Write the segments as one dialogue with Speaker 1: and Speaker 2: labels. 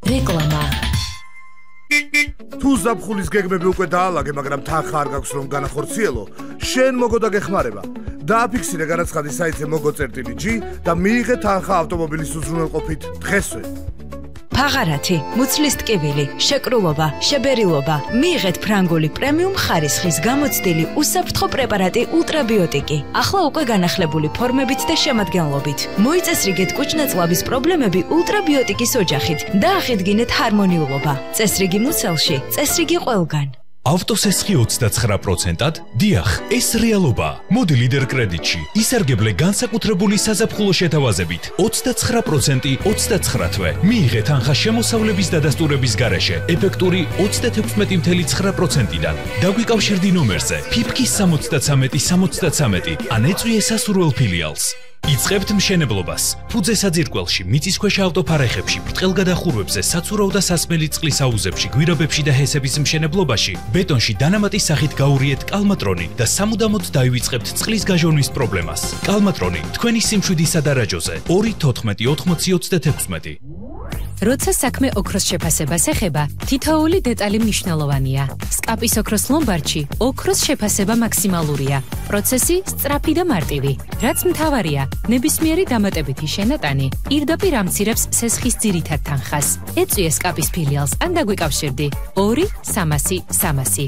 Speaker 1: რეკლამა
Speaker 2: თუ ზაფხულის გეგმები უკვე დაალაგე, მაგრამ თანხა არ გაქვს რომ განახორციელო, შენ მოგო დაგეხმარება. დააფიქსირე განაცხადი საიტზე mogo.g და მიიღე თანხა ავტომობილის უზრუნველყოფით დღესვე.
Speaker 1: ფაღარათი, მუცლის ტკივილი, შეკრულობა, შებერილობა. მიიღეთ ფრანგული პრემიუმ ხარისხის გამოცდილი უსაფრთხო პრეპარატი ultrabiotiqi. ახლა უკვე განახლებული ფორმებით და შემადგენლობით. მოიწესრიგეთ კუჭნაწლავის პრობლემები ultrabiotiqis ოჯახით და აღიდგინეთ ჰარმონიულობა. წესრიგი მუცელში, წესრიგი ყველგან.
Speaker 3: ავტოსესხი 29%-ად? დიახ, ეს რეალობაა. მოდი ლიდერ კრედიტში. ისარგებლე განსაკუთრებული საზაფხულო შეთავაზებით. 29% 29 თვე. მიიღე თანხა შემოსავლების დადასტურების გარეშე. ეფექტური 36.9%-დან. დაგვიკავშირდი ნომერზე. ფიფქის 73 ან ეწვიე სასურველ ფილიალს. იწყებთ მშენებლობას. ფუძე საძირკველში, მიწისქვეშა ავტოფარეხებში, ბრტყელგადახურვებზე, საცურავ და სასმელი წყლის აუზებში, გვირაბებში და ჰესების მშენებლობაში, ბეტონში დანამატის სახით გაურიეთ კალმატრონი და სამუდამოდ დაივიწყებთ წყლის გაჟონვის პრობლემას. კალმატრონი თქვენი სიმშვიდისა დარაჯოზე 2.14.26.
Speaker 4: როცა საქმე ოქროს შეფასებას ეხება, თითოეული დეტალი მნიშვნელოვანია. სკაპის ოქროს ლომბარდში ოქროს შეფასება მაქსიმალურია. პროცესი სწრაფი და მარტივი. რაც მთავარია, ნებისმიერი დამატებითი შენატანი პირდაპირ ამცირებს სესხის ძირითად თანხას. ეწვიე სკაპის ფილიალს ან დაგვიკავშირდი 2-300-300.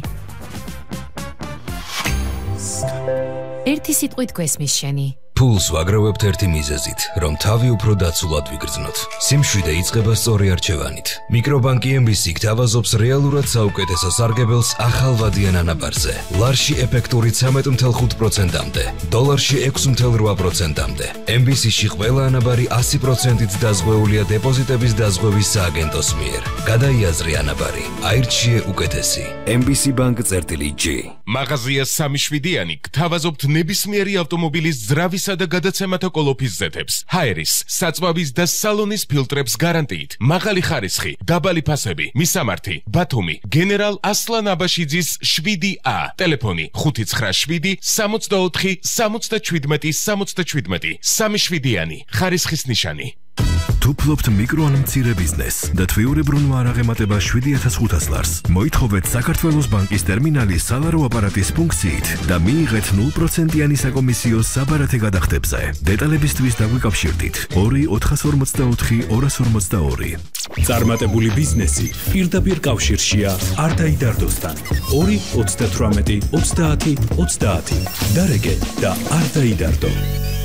Speaker 4: ერთი სიტყვით გვესმის შენი.
Speaker 5: ფულს ვაგროვებთ ერთი მიზეზით, რომ თავი უფრო დაცულად ვიგრძნოთ. სიმშვიდე იწყება სწორი არჩევანით. მიკრობანკი MBC გთავაზობს რეალურად საუკეთესო სარგებელს ახალვადიან ანაბარზე. ლარში ეფექტური 13.5%-მდე, დოლარში 6.8%-მდე. MBC-ში ყველა ანაბარი 100%-ით დაზღვეულია დეპოზიტების დაზღვევის სააგენტოს მიერ. გადაიაზრე ანაბარი, აირჩიე უკეთესი. MBC Bank.G.
Speaker 6: მაღაზია 3-შვიდიანი გთავაზობთ ნებისმიერი ავტომობილის ძრავის და გადაცემათა კოლოფის ზეთებს, ჰაერის, საწვავის და სალონის ფილტრებს გარანტიით, მაღალი ხარისხი, დაბალი ფასები, მისამართი, ბათუმი, გენერალ ასლან აბაშიძის 7A, ტელეფონი 597 64 77 77, 3-შვიდიანი, ხარისხის ნიშანი.
Speaker 7: თუ ფლობთ მიკრო ან მცირე ბიზნესს და თვიურებრუნვა არ აღემატება 7500 ლარს, მოითხოვეთ საქართველოს ბანკის ტერმინალის სალარო აპარატის ფუნქციით და მიიღეთ 0%-იანი საკომისიო საბარათე გადახდებზე. დეტალებისთვის დაგვიკავშირდით 2-444-242.
Speaker 3: წარმატებული ბიზნესი პირდაპირ კავშირშია არ დაიდარდოსთან. 2-38-30-30. დარეგე და არ დაიდარდო.